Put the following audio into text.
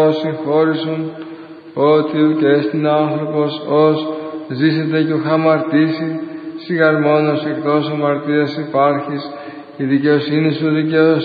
συγχώρησον ότι ουκ έστιν άνθρωπος ως ζήσεται και ουκ αμαρτήσει, σιγαρ μόνος εκτός αμαρτίας υπάρχεις, η δικαιοσύνη σου δικαίως